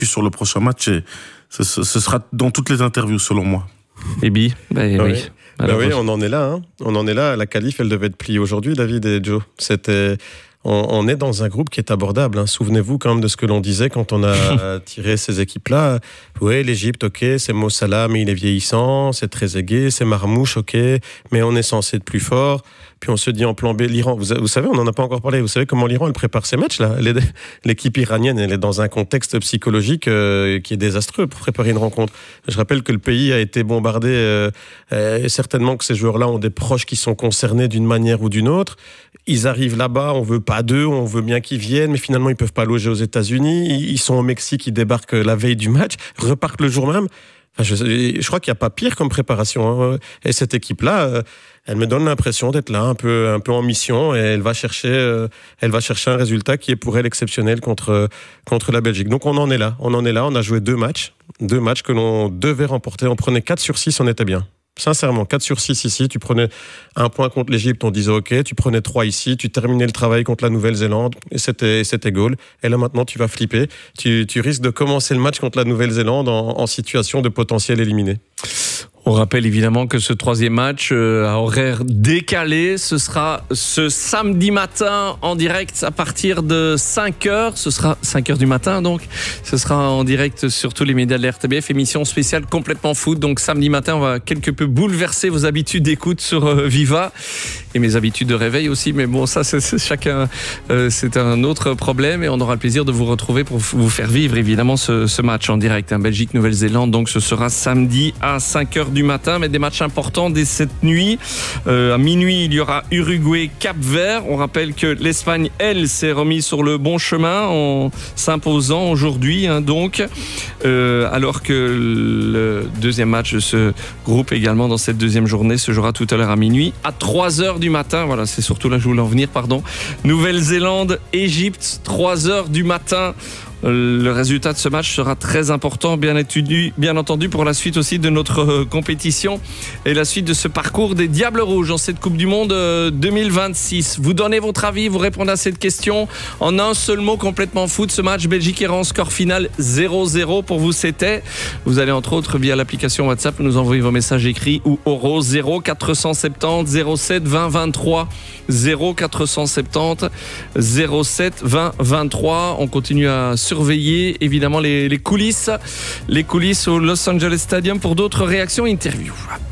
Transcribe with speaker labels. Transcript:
Speaker 1: sur le prochain match et ce sera dans toutes les interviews selon moi.
Speaker 2: Ebi,
Speaker 3: oui. Oui, on en est là. On en est là. La qualif, elle devait être pliée aujourd'hui, David et Joe. On est dans un groupe qui est abordable. Souvenez-vous quand même de ce que l'on disait quand on a tiré ces équipes-là. Oui, l'Égypte, ok, c'est Mo Salah, mais il est vieillissant, c'est Trezeguet, c'est Marmouche, ok, mais on est censé être plus fort. Puis on se dit en plan B, l'Iran, vous savez, on n'en a pas encore parlé, vous savez comment l'Iran, elle prépare ses matchs là. L'équipe iranienne, elle est dans un contexte psychologique qui est désastreux pour préparer une rencontre. Je rappelle que le pays a été bombardé, et certainement que ces joueurs-là ont des proches qui sont concernés d'une manière ou d'une autre. Ils arrivent là-bas, on veut pas d'eux, on veut bien qu'ils viennent, mais finalement ils peuvent pas loger aux États-Unis. Ils sont au Mexique, ils débarquent la veille du match, repartent le jour même. Enfin, je crois qu'il n'y a pas pire comme préparation. Et cette équipe-là, elle me donne l'impression d'être là, un peu en mission, et elle va chercher un résultat qui est pour elle exceptionnel contre la Belgique. Donc on en est là. On a joué deux matchs que l'on devait remporter. On prenait 4 sur 6, on était bien. Sincèrement, 4 sur 6 ici, tu prenais un point contre l'Égypte, on disait ok, tu prenais 3 ici, tu terminais le travail contre la Nouvelle-Zélande, et c'était goal. Et là maintenant, tu vas flipper. Tu risques de commencer le match contre la Nouvelle-Zélande en situation de potentiel éliminé.
Speaker 2: On rappelle évidemment que ce troisième match à horaire décalé, ce sera ce samedi matin en direct à partir de 5h. Ce sera 5h du matin donc. Ce sera en direct sur tous les médias de l'RTBF. Émission spéciale complètement foot. Donc samedi matin, on va quelque peu bouleverser vos habitudes d'écoute sur Viva. Et mes habitudes de réveil aussi. Mais bon, ça, c'est chacun, c'est un autre problème. Et on aura le plaisir de vous retrouver pour vous faire vivre évidemment ce match en direct. Belgique-Nouvelle-Zélande. Donc ce sera samedi à 5h du matin, mais des matchs importants dès cette nuit. À minuit, il y aura Uruguay-Cap-Vert. On rappelle que l'Espagne, elle, s'est remise sur le bon chemin en s'imposant aujourd'hui, donc. Alors que le deuxième match de ce groupe également dans cette deuxième journée se jouera tout à l'heure à minuit. À 3h du matin, voilà, c'est surtout là que je voulais en venir, Nouvelle-Zélande, Égypte, 3h du matin. Le résultat de ce match sera très important, bien entendu, pour la suite aussi de notre compétition et la suite de ce parcours des Diables Rouges en cette Coupe du Monde 2026. Vous donnez votre avis, vous répondez à cette question en un seul mot complètement foot. Ce match Belgique-Iran, score final 0-0 pour vous, c'était. Vous allez entre autres via l'application WhatsApp nous envoyer vos messages écrits ou oraux 0470 07 20 23 0470 07 20 23. On continue à surveiller évidemment les coulisses au Los Angeles Stadium pour d'autres réactions et interviews.